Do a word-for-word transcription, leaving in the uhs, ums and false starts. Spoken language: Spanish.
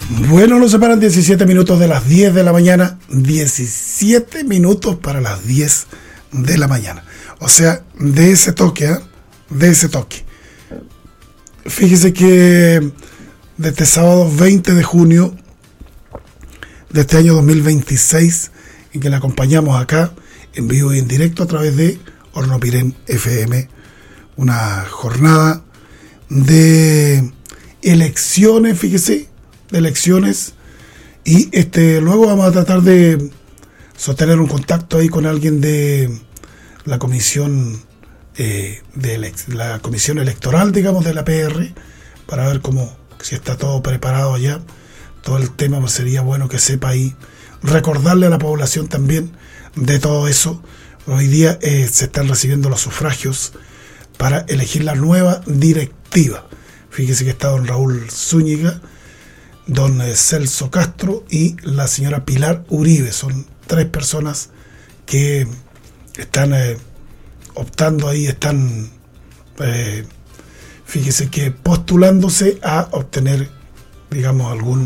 Bueno, nos separan diecisiete minutos de las diez de la mañana. diecisiete minutos para las diez de la mañana. O sea, de ese toque, ¿eh? De ese toque. Fíjese que de este sábado veinte de junio de este año dos mil veintiséis, en que le acompañamos acá en vivo y en directo a través de Hornopirén F M, una jornada de elecciones, fíjese, de elecciones, y este luego vamos a tratar de sostener un contacto ahí con alguien de la comisión eh, de elec- la comisión electoral, digamos, de la P R, para ver cómo, si está todo preparado allá, todo el tema. Pues sería bueno que sepa ahí, recordarle a la población también de todo eso. Hoy día eh, se están recibiendo los sufragios para elegir la nueva directiva. Fíjese que está don Raúl Zúñiga, don eh, Celso Castro y la señora Pilar Uribe. Son tres personas que están eh, optando ahí, están, eh, fíjese que postulándose a obtener, digamos, algún